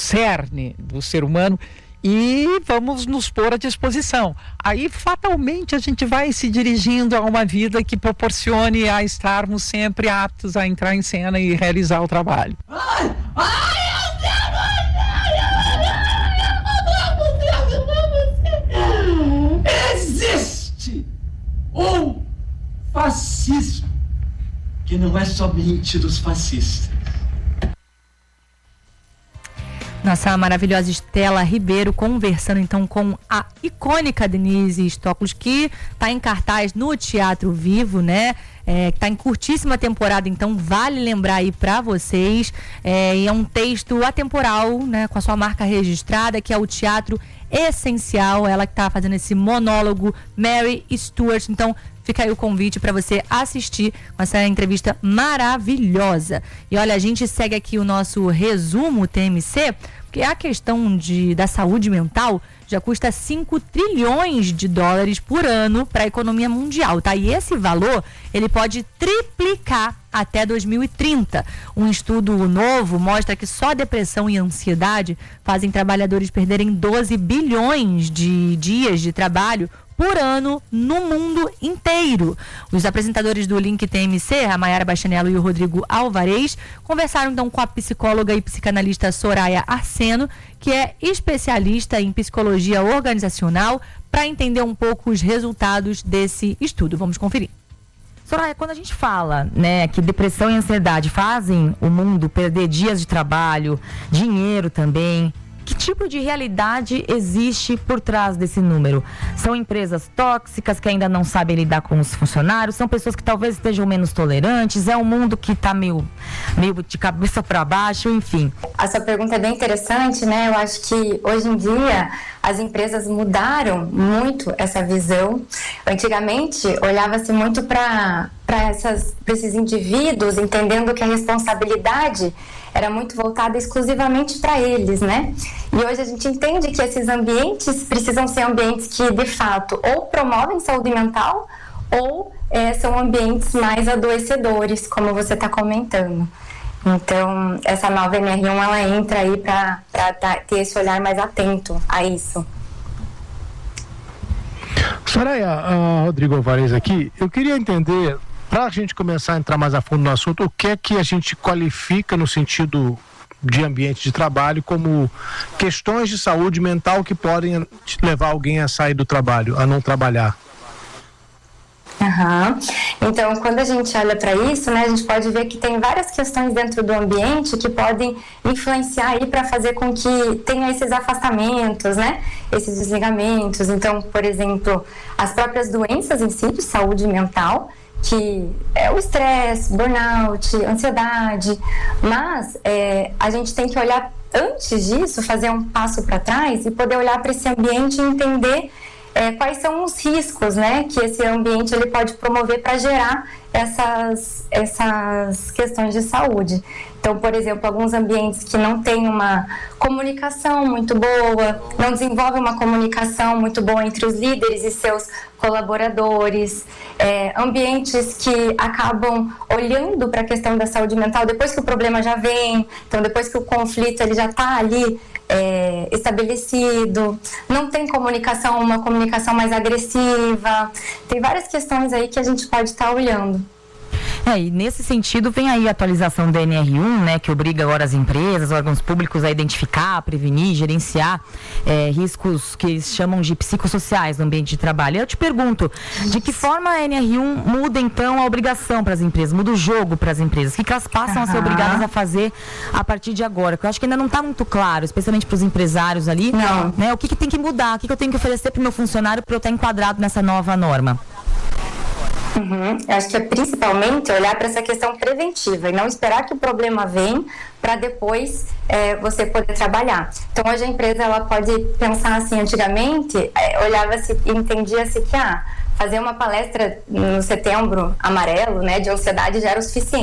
cerne do ser humano, e vamos nos pôr à disposição. Aí, fatalmente, a gente vai se dirigindo a uma vida que proporcione a estarmos sempre aptos a entrar em cena e realizar o trabalho. Existe um fascismo que não é somente dos fascistas. Nossa maravilhosa Estela Ribeiro conversando então com a icônica Denise Stoklos, que está em cartaz no Teatro Vivo, né? Que está em curtíssima temporada, então vale lembrar aí para vocês. E é um texto atemporal, né? Com a sua marca registrada, que é o Teatro Essencial. Ela que está fazendo esse monólogo, Mary Stuart. Então fica aí o convite para você assistir com essa entrevista maravilhosa. E olha, a gente segue aqui o nosso resumo TMC, porque a questão da saúde mental já custa 5 trilhões de dólares por ano para a economia mundial, tá? E esse valor, ele pode triplicar até 2030. Um estudo novo mostra que só depressão e ansiedade fazem trabalhadores perderem 12 bilhões de dias de trabalho por ano no mundo inteiro. Os apresentadores do Link TMC, a Mayara Bastianello e o Rodrigo Alvarez, conversaram então com a psicóloga e psicanalista Soraya Arseno, que é especialista em psicologia organizacional, para entender um pouco os resultados desse estudo. Vamos conferir. Soraya, quando a gente fala, né, que depressão e ansiedade fazem o mundo perder dias de trabalho, dinheiro também, que tipo de realidade existe por trás desse número? São empresas tóxicas que ainda não sabem lidar com os funcionários? São pessoas que talvez estejam menos tolerantes? É um mundo que está meio de cabeça para baixo, enfim. A sua pergunta é bem interessante, né? Eu acho que hoje em dia as empresas mudaram muito essa visão. Antigamente, olhava-se muito para esses indivíduos, entendendo que a responsabilidade era muito voltada exclusivamente para eles, né? E hoje a gente entende que esses ambientes precisam ser ambientes que, de fato, ou promovem saúde mental ou são ambientes mais adoecedores, como você está comentando. Então, essa nova NR1, ela entra aí para ter esse olhar mais atento a isso. Soraya, Rodrigo Alvarez aqui, eu queria entender, para a gente começar a entrar mais a fundo no assunto, o que é que a gente qualifica no sentido de ambiente de trabalho como questões de saúde mental que podem levar alguém a sair do trabalho, a não trabalhar? Então, quando a gente olha para isso, né, a gente pode ver que tem várias questões dentro do ambiente que podem influenciar aí para fazer com que tenha esses afastamentos, né, esses desligamentos. Então, por exemplo, as próprias doenças em si de saúde mental, que é o estresse, burnout, ansiedade, mas a gente tem que olhar antes disso, fazer um passo para trás e poder olhar para esse ambiente e entender quais são os riscos, né, que esse ambiente ele pode promover para gerar essas questões de saúde. Então, por exemplo, alguns ambientes que não têm uma comunicação muito boa, não desenvolvem uma comunicação muito boa entre os líderes e seus colaboradores, ambientes que acabam olhando para a questão da saúde mental depois que o problema já vem, então depois que o conflito ele já está ali estabelecido, não tem comunicação, uma comunicação mais agressiva, tem várias questões aí que a gente pode estar olhando. E nesse sentido vem aí a atualização da NR1, né, que obriga agora as empresas, órgãos públicos a identificar, prevenir, gerenciar riscos que eles chamam de psicossociais no ambiente de trabalho. Eu te pergunto, de que forma a NR1 muda então a obrigação para as empresas, muda o jogo para as empresas? O que elas passam a ser obrigadas a fazer a partir de agora? Porque eu acho que ainda não está muito claro, especialmente para os empresários ali, né, o que tem que mudar, o que eu tenho que oferecer para o meu funcionário para eu estar enquadrado nessa nova norma? Eu acho que é principalmente olhar para essa questão preventiva e não esperar que o problema venha para depois você poder trabalhar. Então, hoje a empresa ela pode pensar assim, antigamente, olhava-se e entendia-se que fazer uma palestra no Setembro Amarelo, né, de ansiedade já era o suficiente.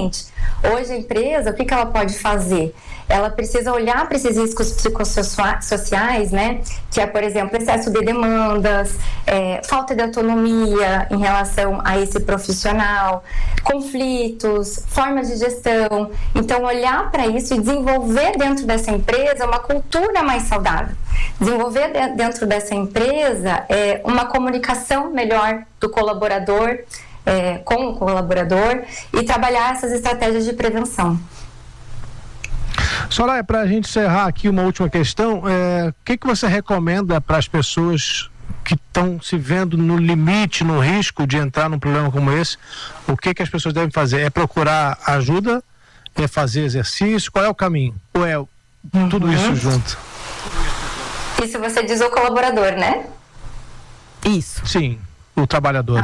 Hoje a empresa, o que ela pode fazer? Ela precisa olhar para esses riscos psicossociais, né? Que é, por exemplo, excesso de demandas, falta de autonomia em relação a esse profissional, conflitos, formas de gestão. Então, olhar para isso e desenvolver dentro dessa empresa uma cultura mais saudável. Desenvolver dentro dessa empresa uma comunicação melhor do colaborador com o colaborador e trabalhar essas estratégias de prevenção. Soraya, para a gente encerrar aqui uma última questão, o que você recomenda para as pessoas que estão se vendo no limite, no risco de entrar num problema como esse? O que as pessoas devem fazer? É procurar ajuda? É fazer exercício? Qual é o caminho? Ou é tudo isso junto? Isso você diz o colaborador, né? Isso. Sim, o trabalhador.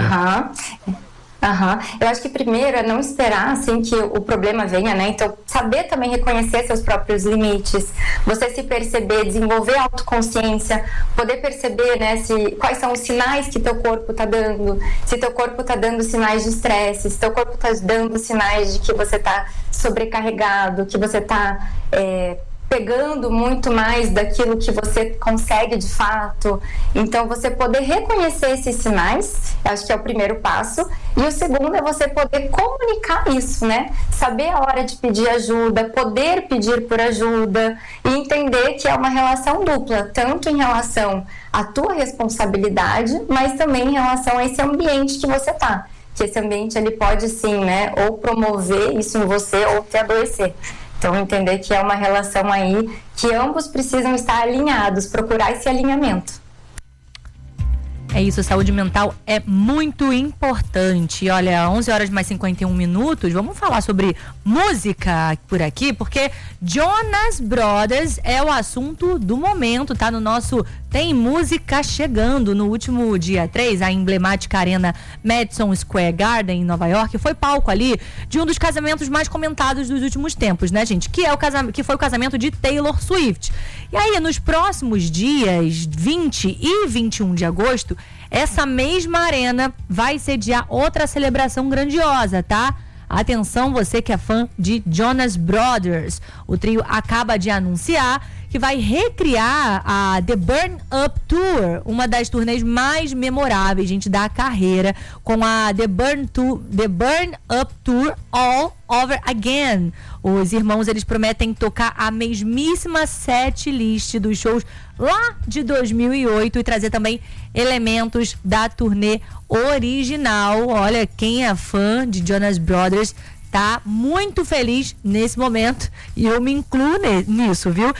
Eu acho que primeiro é não esperar assim que o problema venha, né? Então, saber também reconhecer seus próprios limites, você se perceber, desenvolver autoconsciência, poder perceber, né, quais são os sinais que teu corpo tá dando, se teu corpo tá dando sinais de estresse, se teu corpo tá dando sinais de que você tá sobrecarregado, que você tá pegando muito mais daquilo que você consegue de fato. Então, você poder reconhecer esses sinais, acho que é o primeiro passo. E o segundo é você poder comunicar isso, né? Saber a hora de pedir ajuda, poder pedir por ajuda e entender que é uma relação dupla, tanto em relação à tua responsabilidade, mas também em relação a esse ambiente que você tá. Que esse ambiente, ele pode sim, né? Ou promover isso em você ou te adoecer. Então, entender que é uma relação aí que ambos precisam estar alinhados, procurar esse alinhamento. É isso, saúde mental é muito importante. Olha, 11 horas mais 51 minutos, vamos falar sobre música por aqui, porque Jonas Brothers é o assunto do momento, tá no nosso Tem Música Chegando. No último dia 3, a emblemática arena Madison Square Garden, em Nova York, foi palco ali de um dos casamentos mais comentados dos últimos tempos, né, gente? Que foi o casamento de Taylor Swift. E aí, nos próximos dias 20 e 21 de agosto, essa mesma arena vai sediar outra celebração grandiosa, tá? Atenção, você que é fã de Jonas Brothers. O trio acaba de anunciar que vai recriar a The Burn Up Tour, uma das turnês mais memoráveis, gente, da carreira, com a The Burn Up Tour All Over Again. Os irmãos, eles prometem tocar a mesmíssima setlist dos shows lá de 2008 e trazer também elementos da turnê original. Olha, quem é fã de Jonas Brothers tá muito feliz nesse momento e eu me incluo nisso, viu?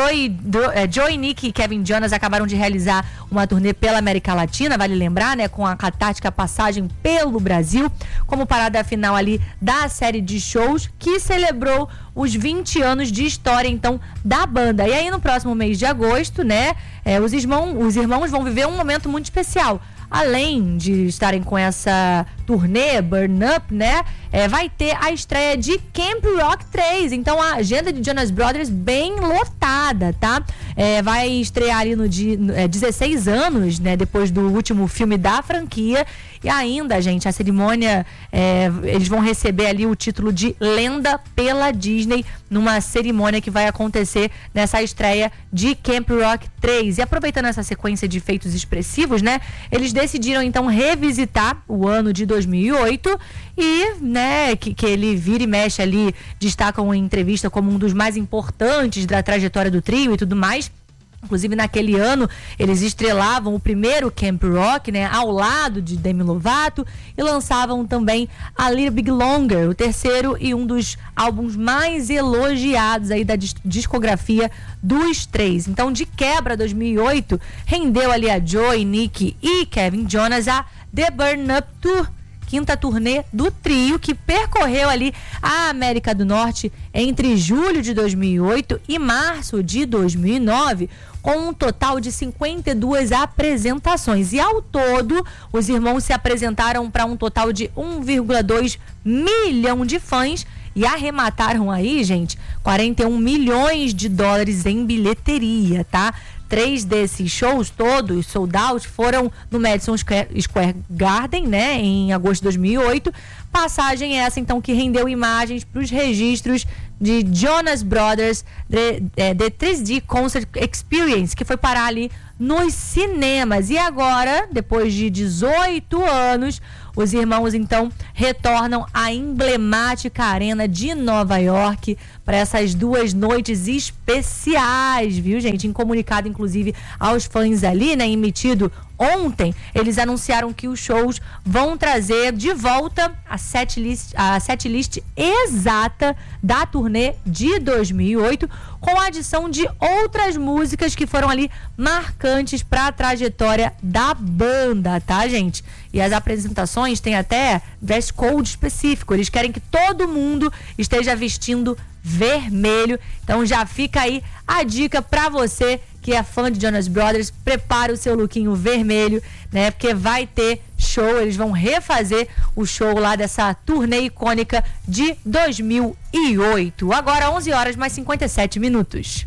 Joey, Nick e Kevin Jonas acabaram de realizar uma turnê pela América Latina, vale lembrar, né? Com a catártica passagem pelo Brasil, como parada final ali da série de shows que celebrou os 20 anos de história, então, da banda. E aí, no próximo mês de agosto, né? Os irmãos vão viver um momento muito especial. Além de estarem com essa turnê Burn Up, né? Vai ter a estreia de Camp Rock 3. Então a agenda de Jonas Brothers bem lotada, tá? Vai estrear ali no dia 16 anos, né? Depois do último filme da franquia. E ainda, gente, a cerimônia, eles vão receber ali o título de Lenda pela Disney, numa cerimônia que vai acontecer nessa estreia de Camp Rock 3. E aproveitando essa sequência de feitos expressivos, né? Eles decidiram então revisitar o ano de 2008 e, né, que ele vira e mexe ali, destacam em entrevista como um dos mais importantes da trajetória do trio e tudo mais. Inclusive, naquele ano, eles estrelavam o primeiro Camp Rock, né, ao lado de Demi Lovato, e lançavam também A Little Big Longer, o terceiro e um dos álbuns mais elogiados aí da discografia dos três. Então, de quebra, 2008 rendeu ali a Joey, Nick e Kevin Jonas a The Burn Up Tour, quinta turnê do trio, que percorreu ali a América do Norte entre julho de 2008 e março de 2009, com um total de 52 apresentações. E ao todo, os irmãos se apresentaram para um total de 1,2 milhão de fãs e arremataram aí, gente, 41 milhões de dólares em bilheteria, tá? 3 desses shows, todos sold out, foram no Madison Square Garden, né, em agosto de 2008. Passagem essa, então, que rendeu imagens para os registros de Jonas Brothers, The 3D Concert Experience, que foi parar ali nos cinemas. E agora, depois de 18 anos, os irmãos, então, retornam à emblemática Arena de Nova York para essas 2 noites especiais, viu, gente? Em comunicado, inclusive, aos fãs ali, né, emitido ontem, eles anunciaram que os shows vão trazer de volta a setlist exata da turnê de 2008, com a adição de outras músicas que foram ali marcantes para a trajetória da banda, tá, gente? E as apresentações têm até dress code específico. Eles querem que todo mundo esteja vestindo vermelho. Então já fica aí a dica para você que é fã de Jonas Brothers, prepare o seu lookinho vermelho, né? Porque vai ter show, eles vão refazer o show lá dessa turnê icônica de 2008. Agora 11 horas mais 57 minutos.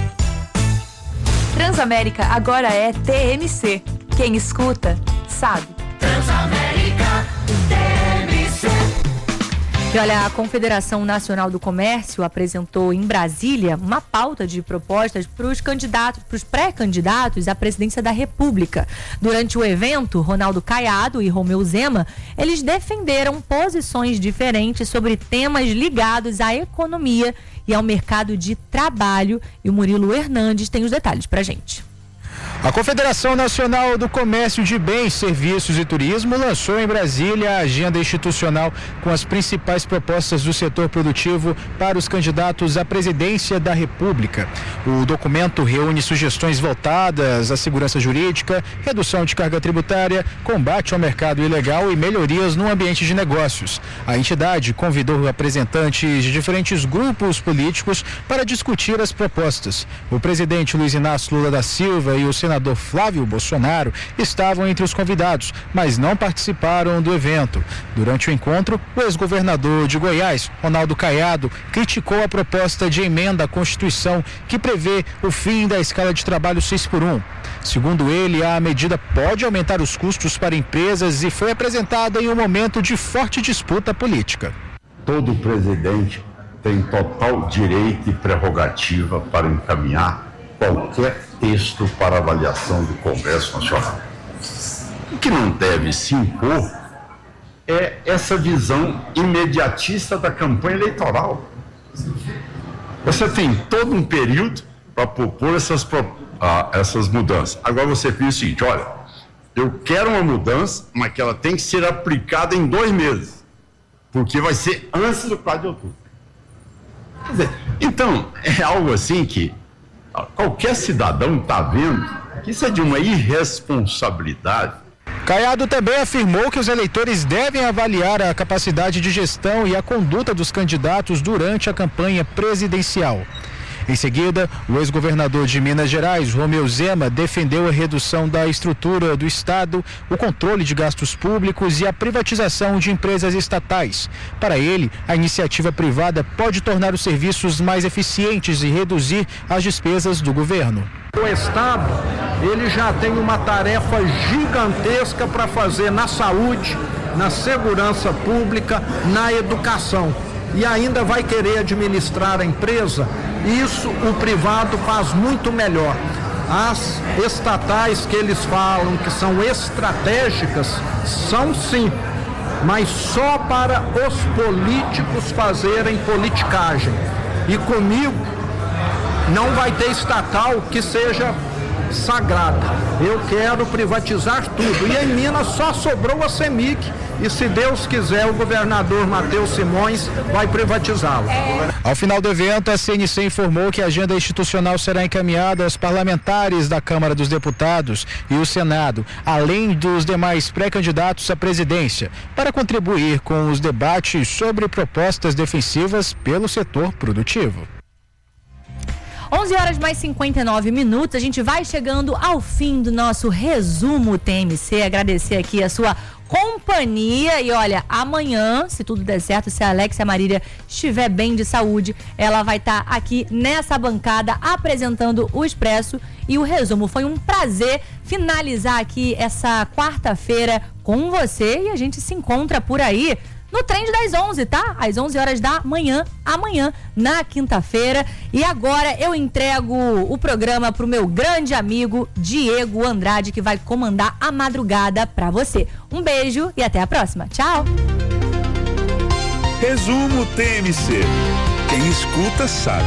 Transamérica agora é TMC. Quem escuta, sabe. Transamérica TMC. E olha, a Confederação Nacional do Comércio apresentou em Brasília uma pauta de propostas para os pré-candidatos à presidência da República. Durante o evento, Ronaldo Caiado e Romeu Zema, eles defenderam posições diferentes sobre temas ligados à economia e ao mercado de trabalho. E o Murilo Hernandes tem os detalhes pra gente. A Confederação Nacional do Comércio de Bens, Serviços e Turismo lançou em Brasília a agenda institucional com as principais propostas do setor produtivo para os candidatos à presidência da República. O documento reúne sugestões voltadas à segurança jurídica, redução de carga tributária, combate ao mercado ilegal e melhorias no ambiente de negócios. A entidade convidou representantes de diferentes grupos políticos para discutir as propostas. O presidente Luiz Inácio Lula da Silva e o senador Flávio Bolsonaro estavam entre os convidados, mas não participaram do evento. Durante o encontro, o ex-governador de Goiás, Ronaldo Caiado, criticou a proposta de emenda à Constituição que prevê o fim da escala de trabalho 6x1. Segundo ele, a medida pode aumentar os custos para empresas e foi apresentada em um momento de forte disputa política. Todo presidente tem total direito e prerrogativa para encaminhar qualquer texto para avaliação do Congresso Nacional. O que não deve se impor é essa visão imediatista da campanha eleitoral. Você tem todo um período para propor essas mudanças. Agora você diz o seguinte, olha, eu quero uma mudança, mas que ela tem que ser aplicada em 2 meses, porque vai ser antes do 4 de outubro. Quer dizer, então, é algo assim que qualquer cidadão está vendo que isso é de uma irresponsabilidade. Caiado também afirmou que os eleitores devem avaliar a capacidade de gestão e a conduta dos candidatos durante a campanha presidencial. Em seguida, o ex-governador de Minas Gerais, Romeu Zema, defendeu a redução da estrutura do Estado, o controle de gastos públicos e a privatização de empresas estatais. Para ele, a iniciativa privada pode tornar os serviços mais eficientes e reduzir as despesas do governo. O Estado, ele já tem uma tarefa gigantesca para fazer na saúde, na segurança pública, na educação. E ainda vai querer administrar a empresa. Isso o privado faz muito melhor. As estatais que eles falam que são estratégicas, são sim, mas só para os políticos fazerem politicagem. E comigo não vai ter estatal que seja sagrada. Eu quero privatizar tudo. E em Minas só sobrou a CEMIG. E se Deus quiser, o governador Matheus Simões vai privatizá-lo. Ao final do evento, a CNC informou que a agenda institucional será encaminhada aos parlamentares da Câmara dos Deputados e o Senado, além dos demais pré-candidatos à presidência, para contribuir com os debates sobre propostas defensivas pelo setor produtivo. 11 horas mais 59 minutos, a gente vai chegando ao fim do nosso resumo TMC. Agradecer aqui a sua companhia. E olha, amanhã, se tudo der certo, se a Alexia Marília estiver bem de saúde, ela vai estar aqui nessa bancada apresentando o Expresso e o resumo. Foi um prazer finalizar aqui essa quarta-feira com você e a gente se encontra por aí no Trend das 11, tá? Às 11 horas da manhã, amanhã, na quinta-feira. E agora eu entrego o programa pro meu grande amigo Diego Andrade, que vai comandar a madrugada pra você. Um beijo e até a próxima. Tchau! Resumo TMC. Quem escuta sabe.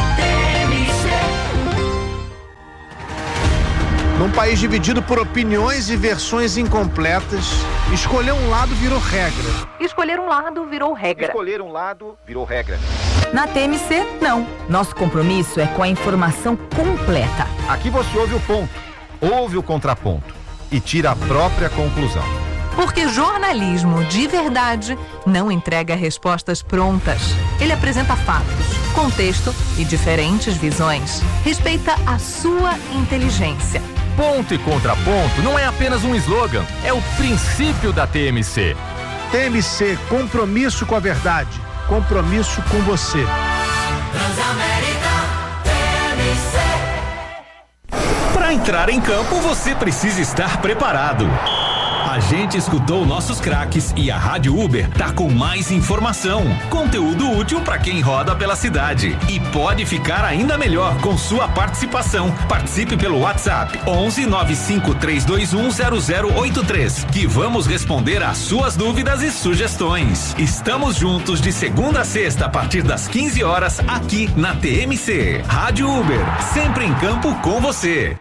Num país dividido por opiniões e versões incompletas, escolher um lado virou regra. Escolher um lado virou regra. Escolher um lado virou regra. Na TMC, não. Nosso compromisso é com a informação completa. Aqui você ouve o ponto, ouve o contraponto e tira a própria conclusão. Porque jornalismo de verdade não entrega respostas prontas. Ele apresenta fatos, contexto e diferentes visões. Respeita a sua inteligência. Ponto e contraponto não é apenas um slogan, é o princípio da TMC. TMC, compromisso com a verdade, compromisso com você. Transamérica TMC. Para entrar em campo, você precisa estar preparado. A gente escutou nossos craques e a Rádio Uber tá com mais informação, conteúdo útil para quem roda pela cidade e pode ficar ainda melhor com sua participação. Participe pelo WhatsApp 11 95 321 0083 que vamos responder às suas dúvidas e sugestões. Estamos juntos de segunda a sexta a partir das 15 horas aqui na TMC. Rádio Uber, sempre em campo com você.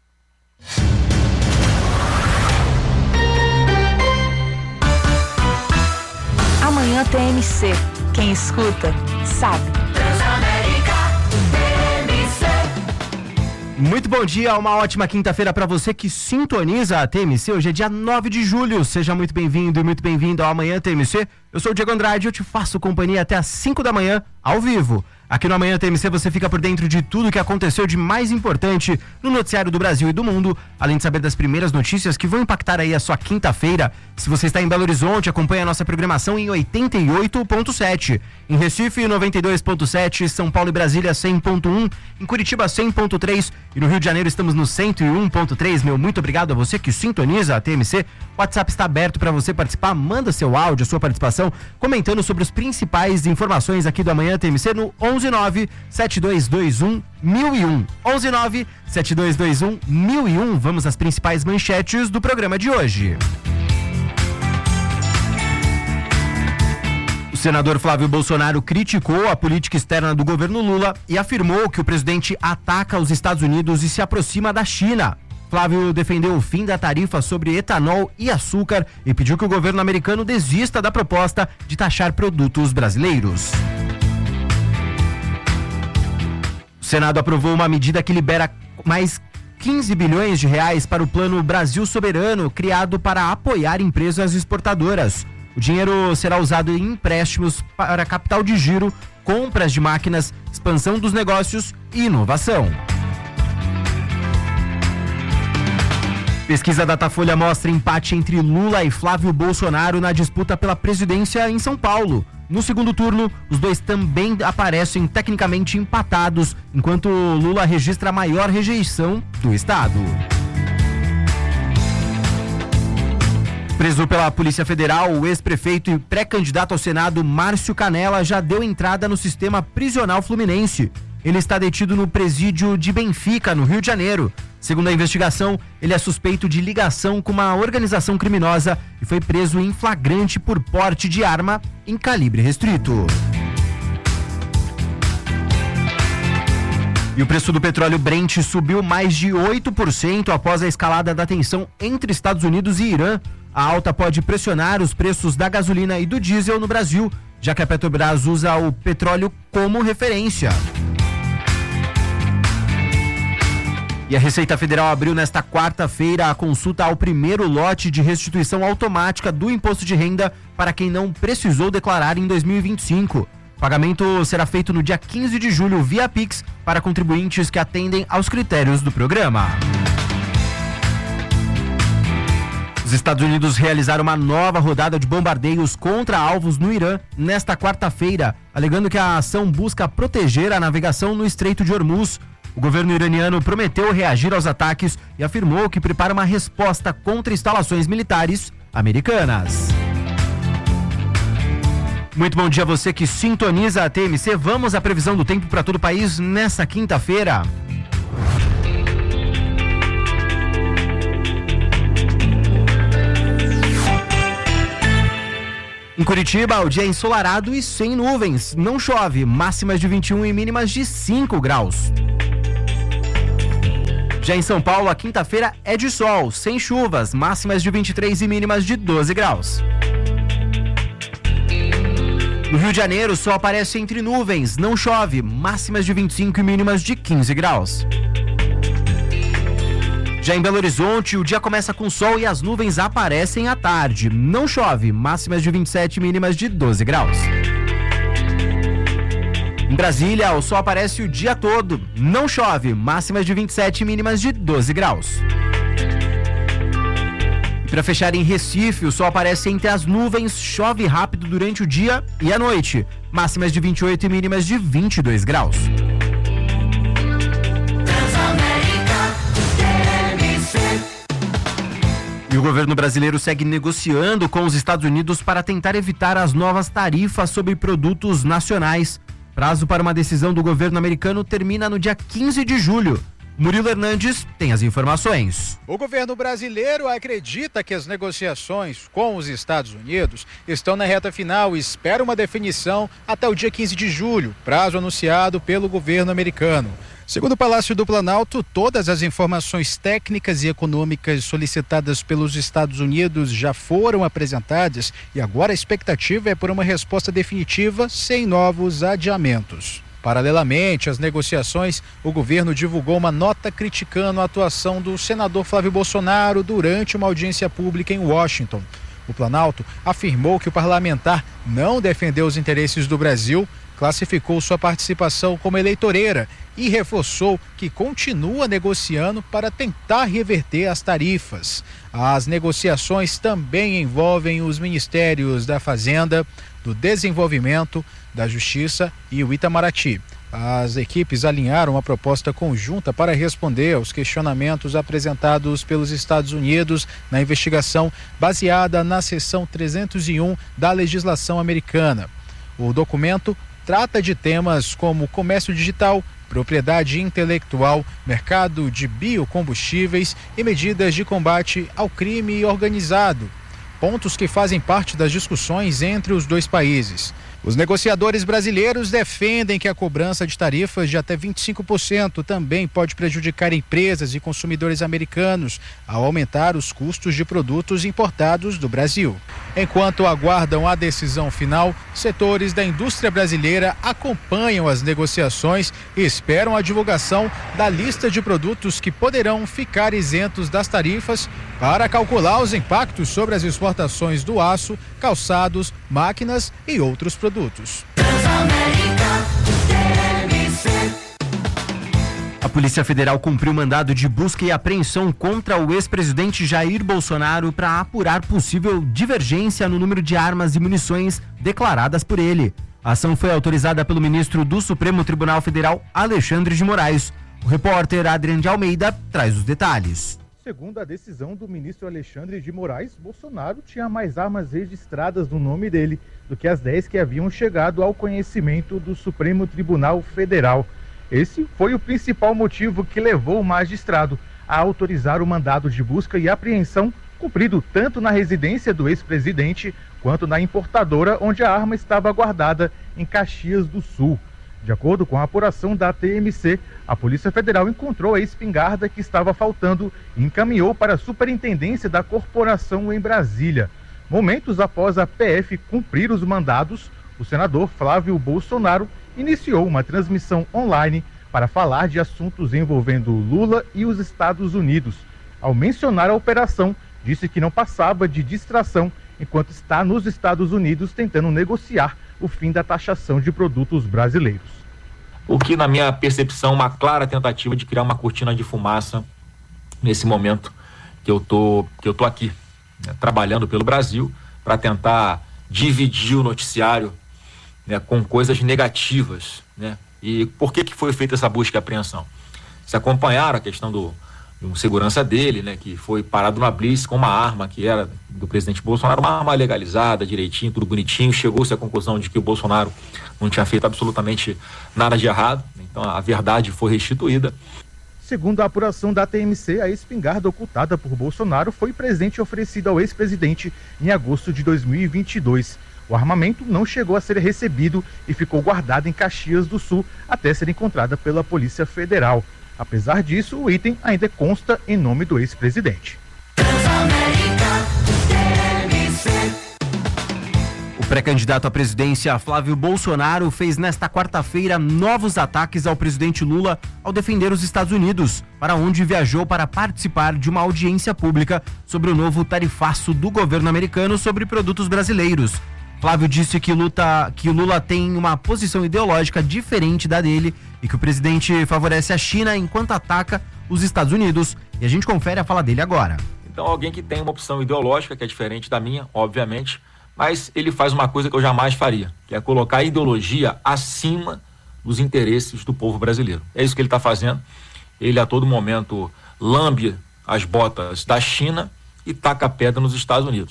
Amanhã TMC. Quem escuta, sabe. Transamérica TMC. Muito bom dia, uma ótima quinta-feira para você que sintoniza a TMC. Hoje é dia 9 de julho. Seja muito bem-vindo e muito bem-vindo ao Amanhã TMC. Eu sou o Diego Andrade e eu te faço companhia até às 5 da manhã, ao vivo. Aqui no Amanhã TMC você fica por dentro de tudo que aconteceu de mais importante no noticiário do Brasil e do mundo, além de saber das primeiras notícias que vão impactar aí a sua quinta-feira. Se você está em Belo Horizonte, acompanha a nossa programação em 88.7, em Recife 92.7, São Paulo e Brasília 100.1, em Curitiba 100.3 e no Rio de Janeiro estamos no 101.3. Meu muito obrigado a você que sintoniza a TMC. O WhatsApp está aberto para você participar, manda seu áudio, sua participação, comentando sobre as principais informações aqui do Amanhã TMC no 119-7221-1001. 119-7221-1001. Vamos às principais manchetes do programa de hoje. O senador Flávio Bolsonaro criticou a política externa do governo Lula e afirmou que o presidente ataca os Estados Unidos e se aproxima da China. Flávio defendeu o fim da tarifa sobre etanol e açúcar e pediu que o governo americano desista da proposta de taxar produtos brasileiros. O Senado aprovou uma medida que libera mais 15 bilhões de reais para o Plano Brasil Soberano, criado para apoiar empresas exportadoras. O dinheiro será usado em empréstimos para capital de giro, compras de máquinas, expansão dos negócios e inovação. Pesquisa Datafolha mostra empate entre Lula e Flávio Bolsonaro na disputa pela presidência em São Paulo. No segundo turno, os dois também aparecem tecnicamente empatados, enquanto Lula registra a maior rejeição do estado. Preso pela Polícia Federal, o ex-prefeito e pré-candidato ao Senado, Márcio Canella, já deu entrada no sistema prisional fluminense. Ele está detido no presídio de Benfica, no Rio de Janeiro. Segundo a investigação, ele é suspeito de ligação com uma organização criminosa e foi preso em flagrante por porte de arma em calibre restrito. E o preço do petróleo Brent subiu mais de 8% após a escalada da tensão entre Estados Unidos e Irã. A alta pode pressionar os preços da gasolina e do diesel no Brasil, já que a Petrobras usa o petróleo como referência. E a Receita Federal abriu nesta quarta-feira a consulta ao primeiro lote de restituição automática do imposto de renda para quem não precisou declarar em 2025. O pagamento será feito no dia 15 de julho via Pix para contribuintes que atendem aos critérios do programa. Os Estados Unidos realizaram uma nova rodada de bombardeios contra alvos no Irã nesta quarta-feira, alegando que a ação busca proteger a navegação no Estreito de Hormuz. O governo iraniano prometeu reagir aos ataques e afirmou que prepara uma resposta contra instalações militares americanas. Muito bom dia a você que sintoniza a TMC. Vamos à previsão do tempo para todo o país nesta quinta-feira. Em Curitiba, o dia é ensolarado e sem nuvens. Não chove, máximas de 21 e mínimas de 5 graus. Já em São Paulo, a quinta-feira é de sol, sem chuvas, máximas de 23 e mínimas de 12 graus. No Rio de Janeiro, o sol aparece entre nuvens, não chove, máximas de 25 e mínimas de 15 graus. Já em Belo Horizonte, o dia começa com sol e as nuvens aparecem à tarde. Não chove, máximas de 27 e mínimas de 12 graus. Em Brasília, o sol aparece o dia todo. Não chove, máximas de 27 e mínimas de 12 graus. E para fechar, em Recife, o sol aparece entre as nuvens, chove rápido durante o dia e a noite. Máximas de 28 e mínimas de 22 graus. E o governo brasileiro segue negociando com os Estados Unidos para tentar evitar as novas tarifas sobre produtos nacionais. Prazo para uma decisão do governo americano termina no dia 15 de julho. Murilo Hernandes tem as informações. O governo brasileiro acredita que as negociações com os Estados Unidos estão na reta final e espera uma definição até o dia 15 de julho, prazo anunciado pelo governo americano. Segundo o Palácio do Planalto, todas as informações técnicas e econômicas solicitadas pelos Estados Unidos já foram apresentadas e agora a expectativa é por uma resposta definitiva sem novos adiamentos. Paralelamente às negociações, o governo divulgou uma nota criticando a atuação do senador Flávio Bolsonaro durante uma audiência pública em Washington. O Planalto afirmou que o parlamentar não defendeu os interesses do Brasil, classificou sua participação como eleitoreira e reforçou que continua negociando para tentar reverter as tarifas. As negociações também envolvem os ministérios da Fazenda, do Desenvolvimento, da Justiça e o Itamaraty. As equipes alinharam uma proposta conjunta para responder aos questionamentos apresentados pelos Estados Unidos na investigação baseada na seção 301 da legislação americana. O documento trata de temas como comércio digital, propriedade intelectual, mercado de biocombustíveis e medidas de combate ao crime organizado, pontos que fazem parte das discussões entre os dois países. Os negociadores brasileiros defendem que a cobrança de tarifas de até 25% também pode prejudicar empresas e consumidores americanos ao aumentar os custos de produtos importados do Brasil. Enquanto aguardam a decisão final, setores da indústria brasileira acompanham as negociações e esperam a divulgação da lista de produtos que poderão ficar isentos das tarifas para calcular os impactos sobre as exportações do aço, calçados, máquinas e outros produtos. A Polícia Federal cumpriu mandado de busca e apreensão contra o ex-presidente Jair Bolsonaro para apurar possível divergência no número de armas e munições declaradas por ele. A ação foi autorizada pelo ministro do Supremo Tribunal Federal, Alexandre de Moraes. O repórter Adriano de Almeida traz os detalhes. Segundo a decisão do ministro Alexandre de Moraes, Bolsonaro tinha mais armas registradas no nome dele do que as 10 que haviam chegado ao conhecimento do Supremo Tribunal Federal. Esse foi o principal motivo que levou o magistrado a autorizar o mandado de busca e apreensão cumprido tanto na residência do ex-presidente quanto na importadora onde a arma estava guardada em Caxias do Sul. De acordo com a apuração da TMC, a Polícia Federal encontrou a espingarda que estava faltando e encaminhou para a Superintendência da Corporação em Brasília. Momentos após a PF cumprir os mandados, o senador Flávio Bolsonaro iniciou uma transmissão online para falar de assuntos envolvendo Lula e os Estados Unidos. Ao mencionar a operação, disse que não passava de distração enquanto está nos Estados Unidos tentando negociar o fim da taxação de produtos brasileiros. O que, na minha percepção, uma clara tentativa de criar uma cortina de fumaça nesse momento que eu tô aqui, né, trabalhando pelo Brasil para tentar dividir o noticiário, né, com coisas negativas, né? E por que foi feita essa busca e apreensão? Se acompanharam a questão de um segurança dele, né, que foi parado na blitz com uma arma que era do presidente Bolsonaro, uma arma legalizada, direitinho, tudo bonitinho. Chegou-se à conclusão de que o Bolsonaro não tinha feito absolutamente nada de errado, então a verdade foi restituída. Segundo a apuração da TMC, a espingarda ocultada por Bolsonaro foi presente oferecido ao ex-presidente em agosto de 2022. O armamento não chegou a ser recebido e ficou guardado em Caxias do Sul até ser encontrada pela Polícia Federal. Apesar disso, o item ainda consta em nome do ex-presidente. O pré-candidato à presidência Flávio Bolsonaro fez nesta quarta-feira novos ataques ao presidente Lula ao defender os Estados Unidos, para onde viajou para participar de uma audiência pública sobre o novo tarifaço do governo americano sobre produtos brasileiros. Flávio disse que Lula tem uma posição ideológica diferente da dele e que o presidente favorece a China enquanto ataca os Estados Unidos. E a gente confere a fala dele agora. Então, alguém que tem uma opção ideológica que é diferente da minha, obviamente, mas ele faz uma coisa que eu jamais faria, que é colocar a ideologia acima dos interesses do povo brasileiro. É isso que ele está fazendo. Ele a todo momento lambe as botas da China e taca a pedra nos Estados Unidos.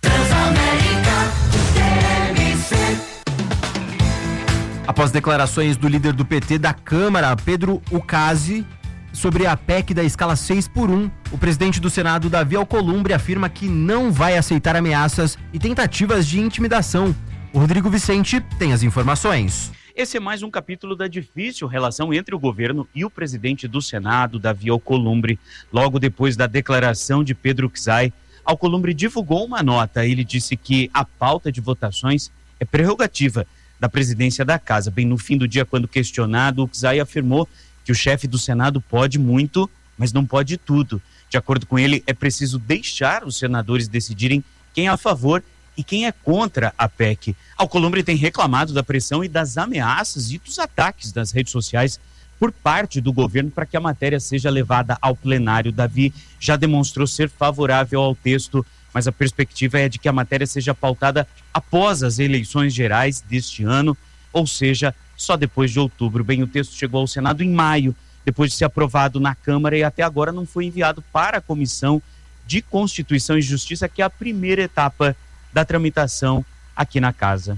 Após declarações do líder do PT da Câmara, Pedro Ucasi, sobre a PEC da escala 6x1, o presidente do Senado, Davi Alcolumbre, afirma que não vai aceitar ameaças e tentativas de intimidação. O Rodrigo Vicente tem as informações. Esse é mais um capítulo da difícil relação entre o governo e o presidente do Senado, Davi Alcolumbre. Logo depois da declaração de Pedro Ucasi, Alcolumbre divulgou uma nota. Ele disse que a pauta de votações é prerrogativa da presidência da casa. Bem no fim do dia, quando questionado, o Ucasi afirmou que o chefe do Senado pode muito, mas não pode tudo. De acordo com ele, é preciso deixar os senadores decidirem quem é a favor e quem é contra a PEC. Alcolumbre tem reclamado da pressão e das ameaças e dos ataques nas redes sociais por parte do governo para que a matéria seja levada ao plenário. Davi já demonstrou ser favorável ao texto, mas a perspectiva é de que a matéria seja pautada após as eleições gerais deste ano, ou seja, só depois de outubro. Bem, o texto chegou ao Senado em maio, depois de ser aprovado na Câmara, e até agora não foi enviado para a Comissão de Constituição e Justiça, que é a primeira etapa da tramitação aqui na casa.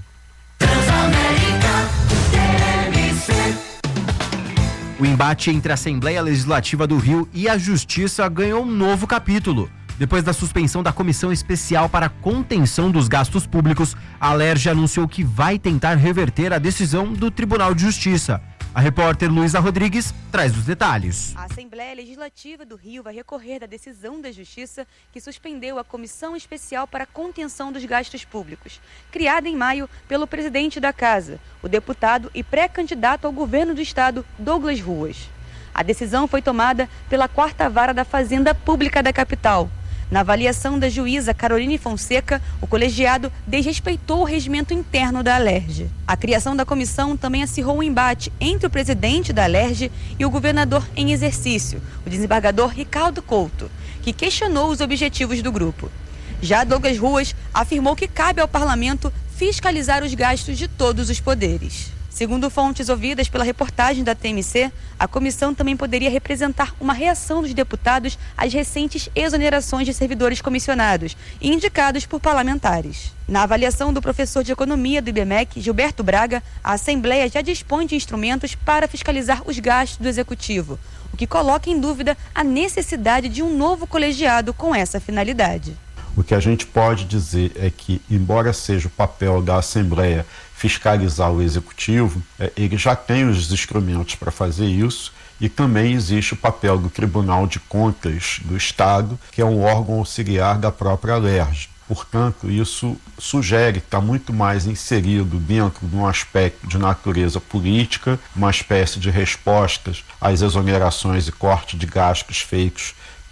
O embate entre a Assembleia Legislativa do Rio e a Justiça ganhou um novo capítulo. Depois da suspensão da Comissão Especial para a Contenção dos Gastos Públicos, a Alerj anunciou que vai tentar reverter a decisão do Tribunal de Justiça. A repórter Luísa Rodrigues traz os detalhes. A Assembleia Legislativa do Rio vai recorrer da decisão da Justiça que suspendeu a Comissão Especial para a Contenção dos Gastos Públicos, criada em maio pelo presidente da Casa, o deputado e pré-candidato ao governo do estado, Douglas Ruas. A decisão foi tomada pela 4ª Vara da Fazenda Pública da capital. Na avaliação da juíza Caroline Fonseca, o colegiado desrespeitou o regimento interno da Alerj. A criação da comissão também acirrou um embate entre o presidente da Alerj e o governador em exercício, o desembargador Ricardo Couto, que questionou os objetivos do grupo. Já Douglas Ruas afirmou que cabe ao parlamento fiscalizar os gastos de todos os poderes. Segundo fontes ouvidas pela reportagem da TMC, a comissão também poderia representar uma reação dos deputados às recentes exonerações de servidores comissionados e indicados por parlamentares. Na avaliação do professor de economia do IBMEC, Gilberto Braga, a Assembleia já dispõe de instrumentos para fiscalizar os gastos do Executivo, o que coloca em dúvida a necessidade de um novo colegiado com essa finalidade. O que a gente pode dizer é que, embora seja o papel da Assembleia fiscalizar o Executivo, ele já tem os instrumentos para fazer isso, e também existe o papel do Tribunal de Contas do Estado, que é um órgão auxiliar da própria Alerj. Portanto, isso sugere que está muito mais inserido dentro de um aspecto de natureza política, uma espécie de respostas às exonerações e corte de gastos feitos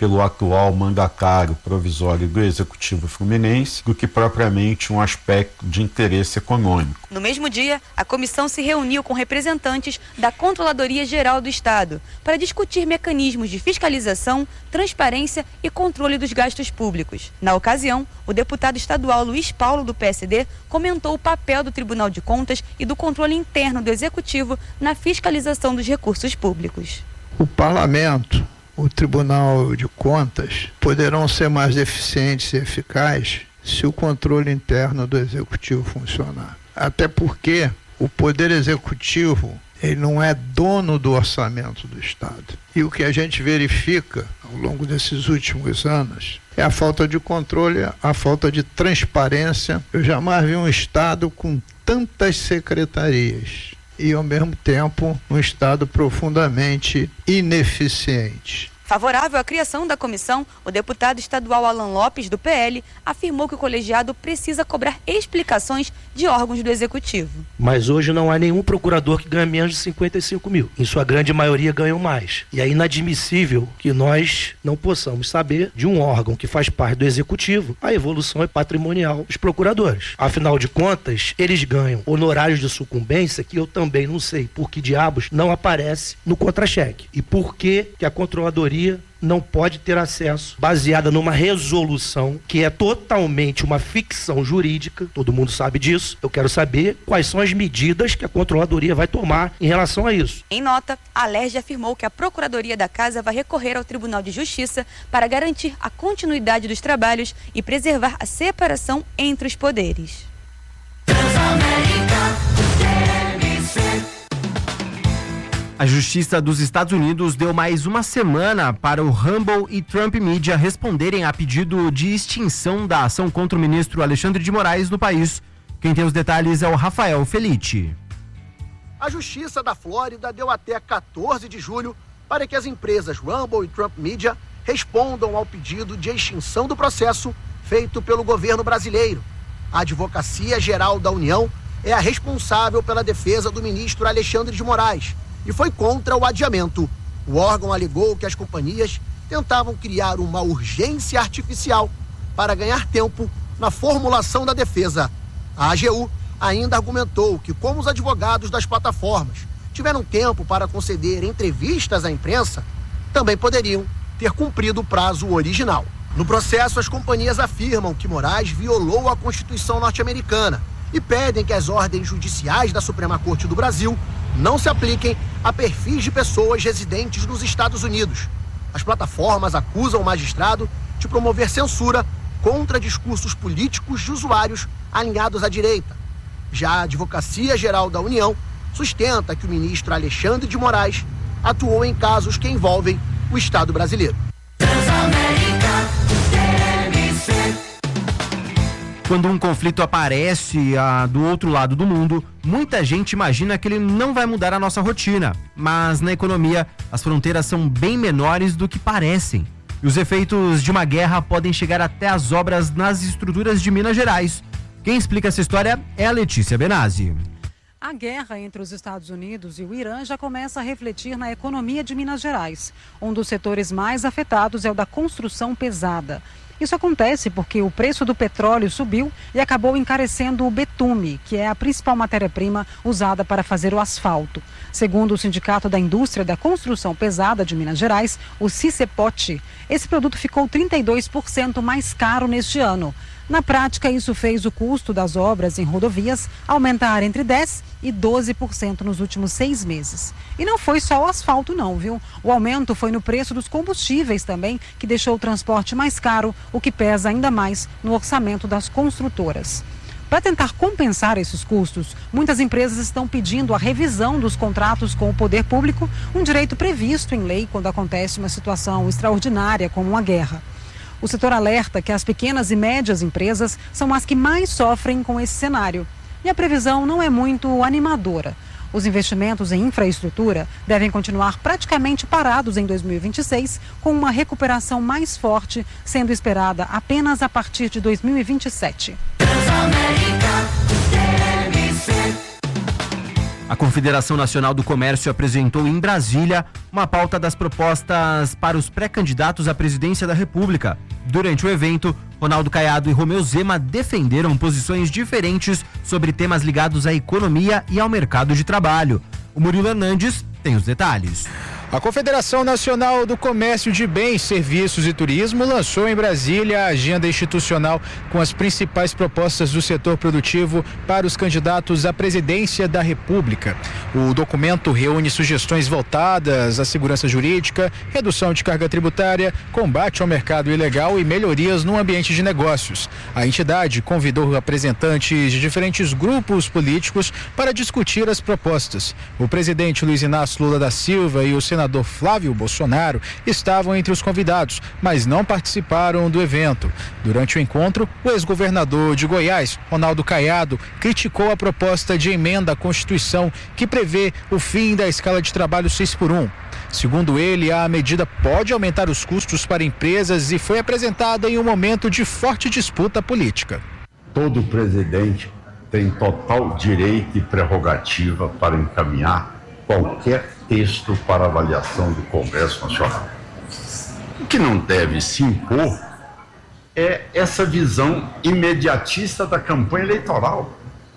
pelo atual mandatário provisório do Executivo Fluminense do que propriamente um aspecto de interesse econômico. No mesmo dia, a comissão se reuniu com representantes da Controladoria Geral do Estado para discutir mecanismos de fiscalização, transparência e controle dos gastos públicos. Na ocasião, o deputado estadual Luiz Paulo, do PSD, comentou o papel do Tribunal de Contas e do controle interno do Executivo na fiscalização dos recursos públicos. O Parlamento, o Tribunal de Contas poderão ser mais eficientes e eficazes se o controle interno do Executivo funcionar. Até porque o Poder Executivo, ele não é dono do orçamento do Estado. E o que a gente verifica ao longo desses últimos anos é a falta de controle, a falta de transparência. Eu jamais vi um Estado com tantas secretarias e, ao mesmo tempo, um Estado profundamente ineficiente. Favorável à criação da comissão, o deputado estadual Alan Lopes, do PL, afirmou que o colegiado precisa cobrar explicações de órgãos do Executivo. Mas hoje não há nenhum procurador que ganha menos de 55 mil. Em sua grande maioria ganham mais. E é inadmissível que nós não possamos saber de um órgão que faz parte do Executivo a evolução patrimonial dos procuradores. Afinal de contas, eles ganham honorários de sucumbência que eu também não sei por que diabos não aparece no contra-cheque. E por que a Controladoria não pode ter acesso, baseada numa resolução que é totalmente uma ficção jurídica, todo mundo sabe disso. Eu quero saber quais são as medidas que a Controladoria vai tomar em relação a isso. Em nota, a Alerj afirmou que a Procuradoria da Casa vai recorrer ao Tribunal de Justiça para garantir a continuidade dos trabalhos e preservar a separação entre os poderes. A Justiça dos Estados Unidos deu mais uma semana para o Rumble e Trump Media responderem a pedido de extinção da ação contra o ministro Alexandre de Moraes no país. Quem tem os detalhes é o Rafael Felitti. A Justiça da Flórida deu até 14 de julho para que as empresas Rumble e Trump Media respondam ao pedido de extinção do processo feito pelo governo brasileiro. A Advocacia Geral da União é a responsável pela defesa do ministro Alexandre de Moraes e foi contra o adiamento. O órgão alegou que as companhias tentavam criar uma urgência artificial para ganhar tempo na formulação da defesa. A AGU ainda argumentou que, como os advogados das plataformas tiveram tempo para conceder entrevistas à imprensa, também poderiam ter cumprido o prazo original. No processo, as companhias afirmam que Moraes violou a Constituição norte-americana e pedem que as ordens judiciais da Suprema Corte do Brasil não se apliquem a perfis de pessoas residentes nos Estados Unidos. As plataformas acusam o magistrado de promover censura contra discursos políticos de usuários alinhados à direita. Já a Advocacia Geral da União sustenta que o ministro Alexandre de Moraes atuou em casos que envolvem o Estado brasileiro. Quando um conflito aparece do outro lado do mundo, muita gente imagina que ele não vai mudar a nossa rotina. Mas na economia, as fronteiras são bem menores do que parecem. E os efeitos de uma guerra podem chegar até as obras nas estruturas de Minas Gerais. Quem explica essa história é a Letícia Benazzi. A guerra entre os Estados Unidos e o Irã já começa a refletir na economia de Minas Gerais. Um dos setores mais afetados é o da construção pesada. Isso acontece porque o preço do petróleo subiu e acabou encarecendo o betume, que é a principal matéria-prima usada para fazer o asfalto. Segundo o Sindicato da Indústria da Construção Pesada de Minas Gerais, o CICEPOT, esse produto ficou 32% mais caro neste ano. Na prática, isso fez o custo das obras em rodovias aumentar entre 10% e 12% nos últimos 6 meses. E não foi só o asfalto não, viu? O aumento foi no preço dos combustíveis também, que deixou o transporte mais caro, o que pesa ainda mais no orçamento das construtoras. Para tentar compensar esses custos, muitas empresas estão pedindo a revisão dos contratos com o poder público, um direito previsto em lei quando acontece uma situação extraordinária como uma guerra. O setor alerta que as pequenas e médias empresas são as que mais sofrem com esse cenário. E a previsão não é muito animadora. Os investimentos em infraestrutura devem continuar praticamente parados em 2026, com uma recuperação mais forte sendo esperada apenas a partir de 2027. A Confederação Nacional do Comércio apresentou em Brasília uma pauta das propostas para os pré-candidatos à presidência da República. Durante o evento, Ronaldo Caiado e Romeu Zema defenderam posições diferentes sobre temas ligados à economia e ao mercado de trabalho. O Murilo Hernandes tem os detalhes. A Confederação Nacional do Comércio de Bens, Serviços e Turismo lançou em Brasília a agenda institucional com as principais propostas do setor produtivo para os candidatos à presidência da República. O documento reúne sugestões voltadas à segurança jurídica, redução de carga tributária, combate ao mercado ilegal e melhorias no ambiente de negócios. A entidade convidou representantes de diferentes grupos políticos para discutir as propostas. O presidente Luiz Inácio Lula da Silva e o senador Flávio Bolsonaro estavam entre os convidados, mas não participaram do evento. Durante o encontro, o ex-governador de Goiás, Ronaldo Caiado, criticou a proposta de emenda à Constituição que prevê o fim da escala de trabalho 6x1. Segundo ele, a medida pode aumentar os custos para empresas e foi apresentada em um momento de forte disputa política. Todo presidente tem total direito e prerrogativa para encaminhar qualquer texto para avaliação do Congresso Nacional. O que não deve se impor é essa visão imediatista da campanha eleitoral.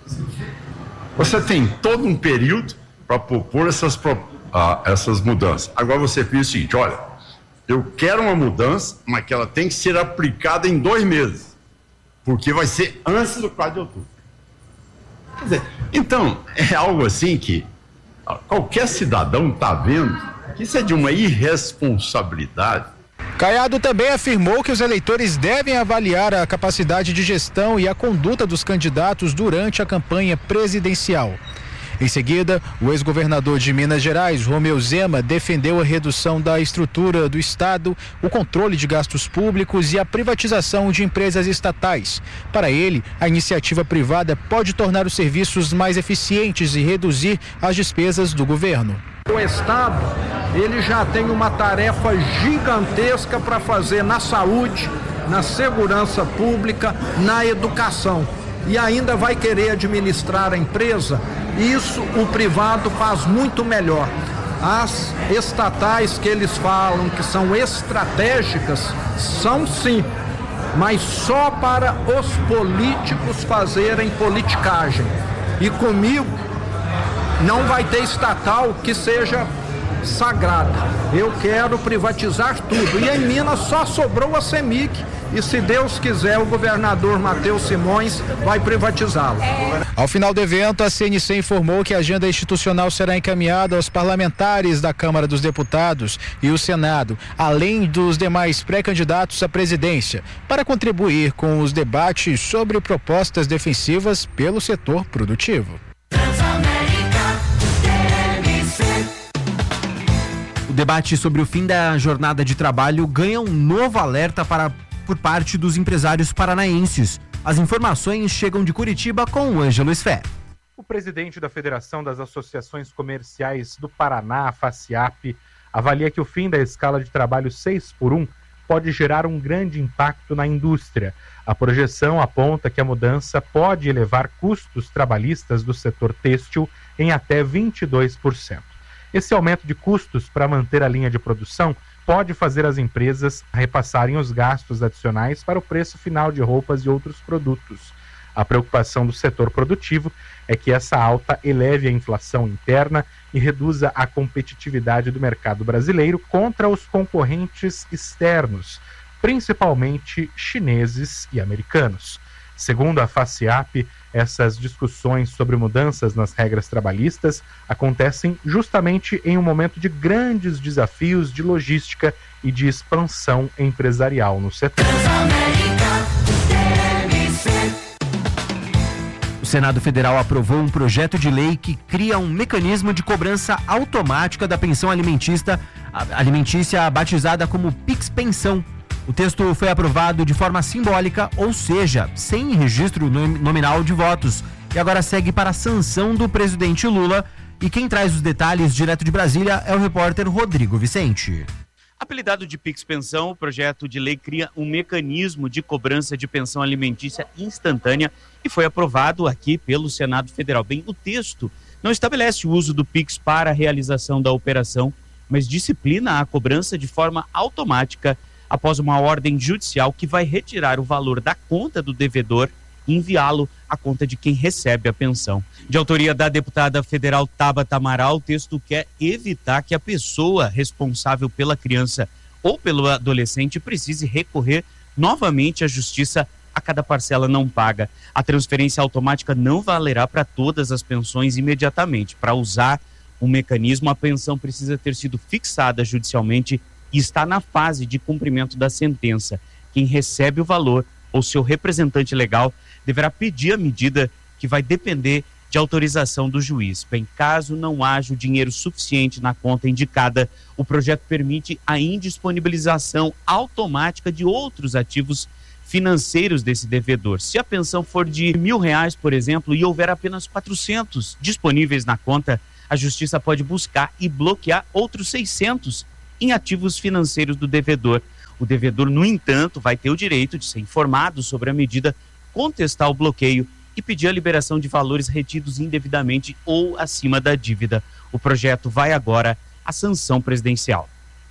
Você tem todo um período para propor essas mudanças. Agora você diz o seguinte: olha, eu quero uma mudança, mas que ela tem que ser aplicada em 2 meses, porque vai ser antes do 4 de outubro. Quer dizer, então, é algo assim que qualquer cidadão está vendo que isso é de uma irresponsabilidade. Caiado também afirmou que os eleitores devem avaliar a capacidade de gestão e a conduta dos candidatos durante a campanha presidencial. Em seguida, o ex-governador de Minas Gerais, Romeu Zema, defendeu a redução da estrutura do Estado, o controle de gastos públicos e a privatização de empresas estatais. Para ele, a iniciativa privada pode tornar os serviços mais eficientes e reduzir as despesas do governo. O Estado, ele já tem uma tarefa gigantesca para fazer na saúde, na segurança pública, na educação. E ainda vai querer administrar a empresa. Isso o privado faz muito melhor. As estatais que eles falam que são estratégicas, são sim, mas só para os políticos fazerem politicagem. E comigo não vai ter estatal que seja sagrada. Eu quero privatizar tudo. E em Minas só sobrou a CEMIG. E se Deus quiser, o governador Matheus Simões vai privatizá-lo. Ao final do evento, a CNC informou que a agenda institucional será encaminhada aos parlamentares da Câmara dos Deputados e o Senado, além dos demais pré-candidatos à presidência, para contribuir com os debates sobre propostas defensivas pelo setor produtivo. O debate sobre o fim da jornada de trabalho ganha um novo alerta por parte dos empresários paranaenses. As informações chegam de Curitiba com o Ângelo Esfé. O presidente da Federação das Associações Comerciais do Paraná, a FACIAP, avalia que o fim da escala de trabalho 6x1 pode gerar um grande impacto na indústria. A projeção aponta que a mudança pode elevar custos trabalhistas do setor têxtil em até 22%. Esse aumento de custos para manter a linha de produção pode fazer as empresas repassarem os gastos adicionais para o preço final de roupas e outros produtos. A preocupação do setor produtivo é que essa alta eleve a inflação interna e reduza a competitividade do mercado brasileiro contra os concorrentes externos, principalmente chineses e americanos. Segundo a FACIAP, essas discussões sobre mudanças nas regras trabalhistas acontecem justamente em um momento de grandes desafios de logística e de expansão empresarial no setor. O Senado Federal aprovou um projeto de lei que cria um mecanismo de cobrança automática da pensão alimentícia batizada como Pix Pensão. O texto foi aprovado de forma simbólica, ou seja, sem registro nominal de votos, e agora segue para a sanção do presidente Lula. E quem traz os detalhes direto de Brasília é o repórter Rodrigo Vicente. Apelidado de Pix Pensão, o projeto de lei cria um mecanismo de cobrança de pensão alimentícia instantânea e foi aprovado aqui pelo Senado Federal. Bem, o texto não estabelece o uso do Pix para a realização da operação, mas disciplina a cobrança de forma automática após uma ordem judicial que vai retirar o valor da conta do devedor e enviá-lo à conta de quem recebe a pensão. De autoria da deputada federal Tabata Amaral, o texto quer evitar que a pessoa responsável pela criança ou pelo adolescente precise recorrer novamente à justiça a cada parcela não paga. A transferência automática não valerá para todas as pensões imediatamente. Para usar o mecanismo, a pensão precisa ter sido fixada judicialmente e está na fase de cumprimento da sentença. Quem recebe o valor ou seu representante legal deverá pedir a medida, que vai depender de autorização do juiz. Bem, caso não haja o dinheiro suficiente na conta indicada, o projeto permite a indisponibilização automática de outros ativos financeiros desse devedor. Se a pensão for de R$1.000, por exemplo, e houver apenas 400 disponíveis na conta, a justiça pode buscar e bloquear outros 600 em ativos financeiros do devedor. O devedor, no entanto, vai ter o direito de ser informado sobre a medida, contestar o bloqueio e pedir a liberação de valores retidos indevidamente ou acima da dívida. O projeto vai agora à sanção presidencial.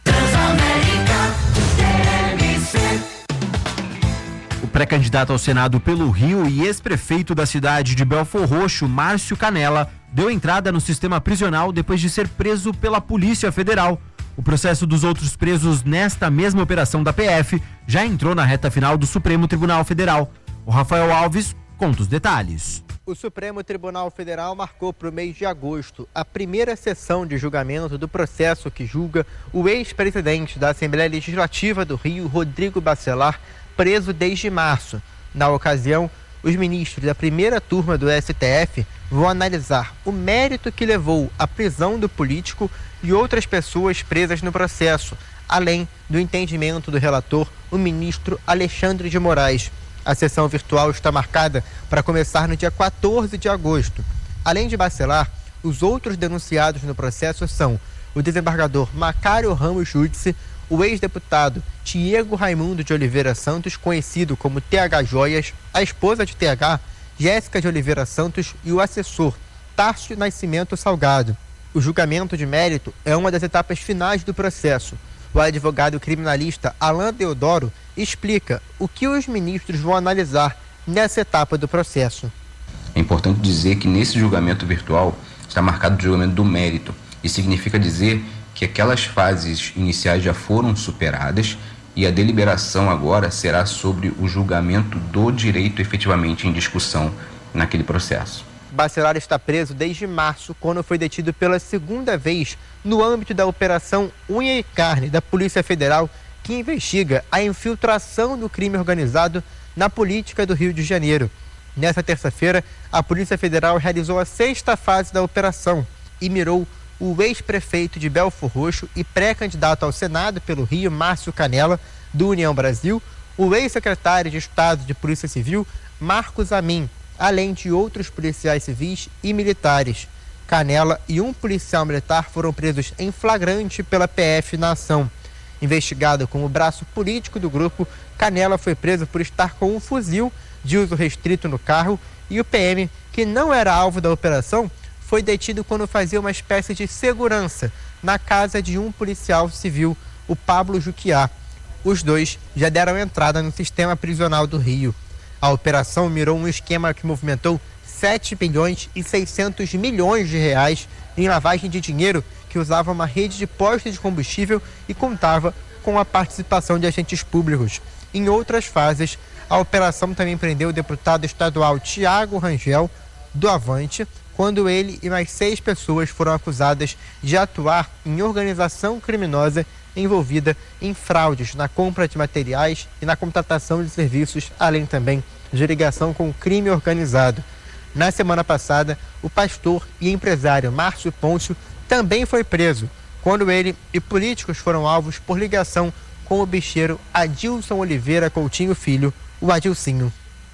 O pré-candidato ao Senado pelo Rio e ex-prefeito da cidade de Belfor Roxo, Márcio Canella, deu entrada no sistema prisional depois de ser preso pela Polícia Federal. O processo dos outros presos nesta mesma operação da PF já entrou na reta final do Supremo Tribunal Federal. O Rafael Alves conta os detalhes. O Supremo Tribunal Federal marcou para o mês de agosto a primeira sessão de julgamento do processo que julga o ex-presidente da Assembleia Legislativa do Rio, Rodrigo Bacelar, preso desde março. Na ocasião, os ministros da primeira turma do STF vão analisar o mérito que levou à prisão do político e outras pessoas presas no processo, além do entendimento do relator, o ministro Alexandre de Moraes. A sessão virtual está marcada para começar no dia 14 de agosto. Além de Bacelar, os outros denunciados no processo são o desembargador Macário Ramos Júdice, o ex-deputado Diego Raimundo de Oliveira Santos, conhecido como TH Joias, a esposa de TH, Jéssica de Oliveira Santos, e o assessor Tárcio Nascimento Salgado. O julgamento de mérito é uma das etapas finais do processo. O advogado criminalista Alain Deodoro explica o que os ministros vão analisar nessa etapa do processo. É importante dizer que nesse julgamento virtual está marcado o julgamento do mérito. Isso significa dizer que aquelas fases iniciais já foram superadas e a deliberação agora será sobre o julgamento do direito efetivamente em discussão naquele processo. Bacelar está preso desde março, quando foi detido pela segunda vez no âmbito da Operação Unha e Carne da Polícia Federal, que investiga a infiltração do crime organizado na política do Rio de Janeiro. Nessa terça-feira, a Polícia Federal realizou a 6ª fase da operação e mirou o ex-prefeito de Belfor Roxo e pré-candidato ao Senado pelo Rio, Márcio Canella, do União Brasil, o ex-secretário de Estado de Polícia Civil, Marcos Amin, além de outros policiais civis e militares. Canella e um policial militar foram presos em flagrante pela PF na ação. Investigado como braço político do grupo, Canella foi preso por estar com um fuzil de uso restrito no carro e o PM, que não era alvo da operação, foi detido quando fazia uma espécie de segurança na casa de um policial civil, o Pablo Juquiá. Os dois já deram entrada no sistema prisional do Rio. A operação mirou um esquema que movimentou 7 bilhões e 600 milhões de reais em lavagem de dinheiro, que usava uma rede de postos de combustível e contava com a participação de agentes públicos. Em outras fases, a operação também prendeu o deputado estadual Tiago Rangel, do Avante, quando ele e mais 6 pessoas foram acusadas de atuar em organização criminosa envolvida em fraudes na compra de materiais e na contratação de serviços, além também de ligação com o crime organizado. Na semana passada, o pastor e empresário Márcio Pôncio também foi preso, quando ele e políticos foram alvos por ligação com o bicheiro Adilson Oliveira Coutinho Filho, o Adilcinho.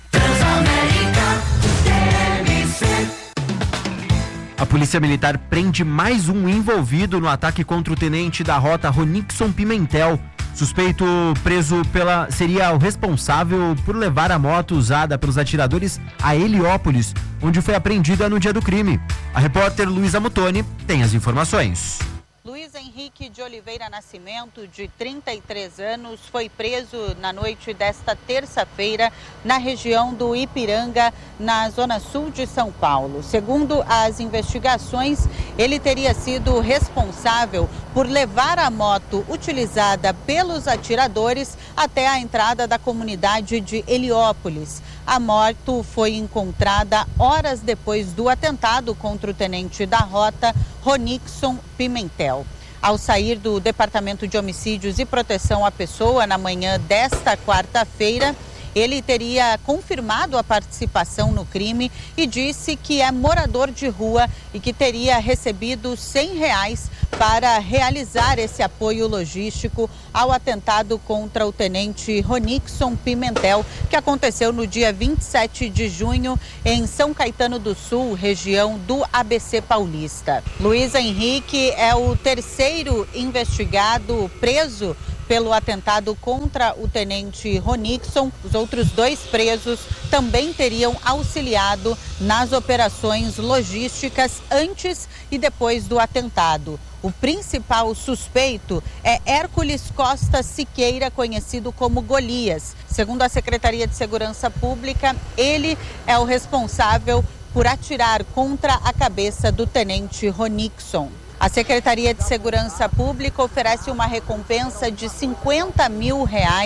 A Polícia Militar prende mais um envolvido no ataque contra o tenente da rota Ronixon Pimentel. Suspeito preso seria o responsável por levar a moto usada pelos atiradores a Heliópolis, onde foi apreendida no dia do crime. A repórter Luísa Mutoni tem as informações. Luiz Henrique de Oliveira Nascimento, de 33 anos, foi preso na noite desta terça-feira na região do Ipiranga, na zona sul de São Paulo. Segundo as investigações, ele teria sido responsável por levar a moto utilizada pelos atiradores até a entrada da comunidade de Heliópolis. A moto foi encontrada horas depois do atentado contra o tenente da rota, Ronixon Pimentel. Ao sair do Departamento de Homicídios e Proteção à Pessoa na manhã desta quarta-feira, ele teria confirmado a participação no crime e disse que é morador de rua e que teria recebido R$100 para realizar esse apoio logístico ao atentado contra o tenente Ronixon Pimentel, que aconteceu no dia 27 de junho em São Caetano do Sul, região do ABC Paulista. Luiz Henrique é o terceiro investigado preso pelo atentado contra o tenente Ronixon. Os outros 2 presos também teriam auxiliado nas operações logísticas antes e depois do atentado. O principal suspeito é Hércules Costa Siqueira, conhecido como Golias. Segundo a Secretaria de Segurança Pública, ele é o responsável por atirar contra a cabeça do tenente Ronixon. A Secretaria de Segurança Pública oferece uma recompensa de R$50 mil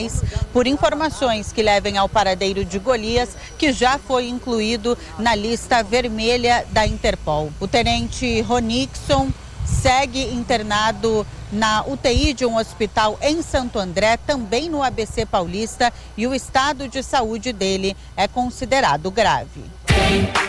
por informações que levem ao paradeiro de Golias, que já foi incluído na lista vermelha da Interpol. O tenente Ronixon segue internado na UTI de um hospital em Santo André, também no ABC Paulista, e o estado de saúde dele é considerado grave.